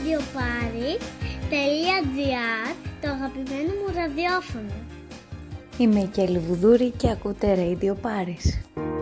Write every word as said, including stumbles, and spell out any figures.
radio paris τελεία gr, το αγαπημένο μου ραδιόφωνο. Είμαι η Κέλλη Βουδούρη και ακούτε Radio Paris.